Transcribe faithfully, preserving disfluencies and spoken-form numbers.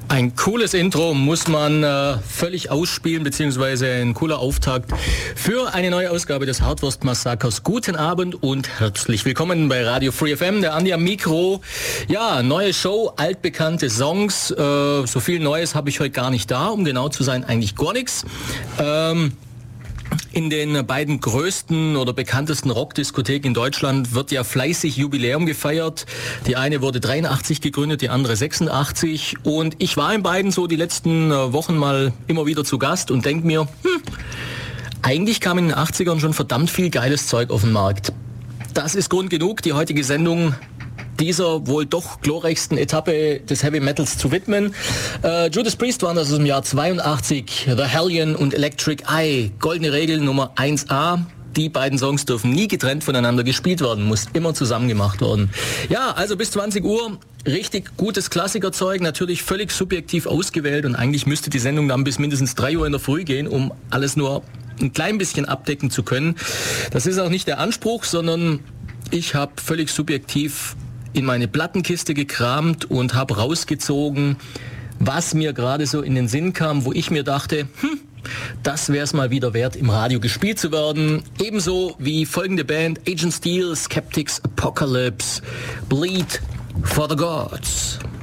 Ein cooles Intro muss man äh, völlig ausspielen, beziehungsweise ein cooler Auftakt für eine neue Ausgabe des Hartwurst-Massakers. Guten Abend und herzlich willkommen bei Radio Free F M. Der Andi am Mikro. Ja, neue Show, altbekannte Songs. Äh, so viel Neues habe ich heute gar nicht da, um genau zu sein, eigentlich gar nichts. Ähm, In den beiden größten oder bekanntesten Rockdiskotheken in Deutschland wird ja fleißig Jubiläum gefeiert. Die eine wurde dreiundachtzig gegründet, die andere sechsundachtzig. Und ich war in beiden so die letzten Wochen mal immer wieder zu Gast und denke mir, hm, eigentlich kam in den achtzigern schon verdammt viel geiles Zeug auf den Markt. Das ist Grund genug, die heutige Sendung dieser wohl doch glorreichsten Etappe des Heavy Metals zu widmen. Äh, Judas Priest waren das im Jahr zweiundachtzig, The Hellion und Electric Eye. Goldene Regel Nummer eins a. Die beiden Songs dürfen nie getrennt voneinander gespielt werden, muss immer zusammen gemacht werden. Ja, also bis zwanzig Uhr richtig gutes Klassikerzeug, natürlich völlig subjektiv ausgewählt und eigentlich müsste die Sendung dann bis mindestens drei Uhr in der Früh gehen, um alles nur ein klein bisschen abdecken zu können. Das ist auch nicht der Anspruch, sondern ich habe völlig subjektiv in meine Plattenkiste gekramt und habe rausgezogen, was mir gerade so in den Sinn kam, wo ich mir dachte, hm, das wäre es mal wieder wert, im Radio gespielt zu werden. Ebenso wie folgende Band: Agent Steel, Skeptics, Apocalypse, Bleed for the Gods.